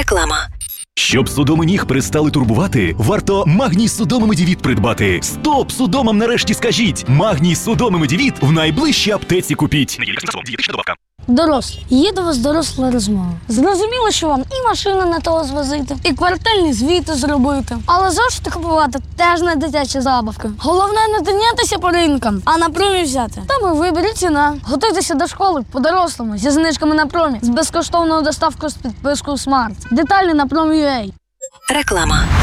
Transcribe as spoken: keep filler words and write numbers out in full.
Реклама. Щоб судоми ніг перестали турбувати, варто Магній Судоми Медівіт придбати. Стоп судомам нарешті скажіть! Магній Судоми Медівіт в найближчій аптеці купіть. Дієтична добавка. Дорослі, є до вас доросла розмова. Зрозуміло, що вам і машину не того звозити, і квартальні звіти зробити. Але зошити купувати теж не дитячі забавки. Головне не тинятися по ринкам, а на промі взяти. Там і вибір, і ціна. Готуйтеся до школи по-дорослому, зі знижками на промі, з безкоштовною доставкою з підпискою Смарт. Деталі на промі.ua. Реклама.